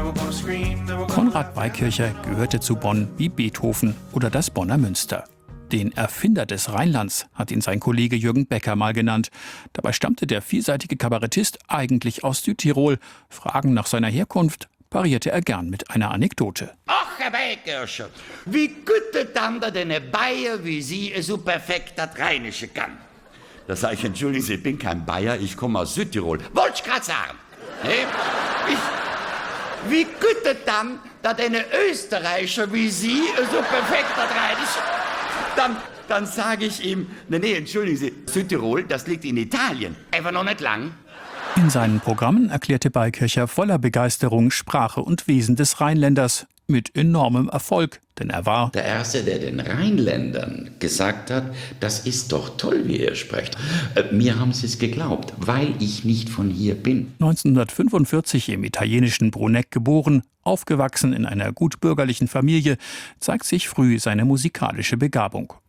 Konrad Beikircher gehörte zu Bonn wie Beethoven oder das Bonner Münster. Den Erfinder des Rheinlands hat ihn sein Kollege Jürgen Becker mal genannt. Dabei stammte der vielseitige Kabarettist eigentlich aus Südtirol. Fragen nach seiner Herkunft parierte er gern mit einer Anekdote. Ach, Herr Beikircher, wie gut dann da eine Bayer wie Sie so perfekt das Rheinische kann. Da sage ich, entschuldigen Sie, ich bin kein Bayer, ich komme aus Südtirol. Wollte ich gerade sagen. Wie gut dann, dass eine Österreicher wie Sie so perfekt das Rheinische. Dann sage ich ihm, nee, entschuldigen Sie, Südtirol, das liegt in Italien. Einfach noch nicht lang. In seinen Programmen erklärte Beikircher voller Begeisterung Sprache und Wesen des Rheinländers mit enormem Erfolg, denn er war Der Erste, der den Rheinländern gesagt hat, das ist doch toll, wie ihr sprecht. Mir haben sie es geglaubt, weil ich nicht von hier bin. 1945 im italienischen Bruneck geboren, aufgewachsen in einer gutbürgerlichen Familie, zeigt sich früh seine musikalische Begabung.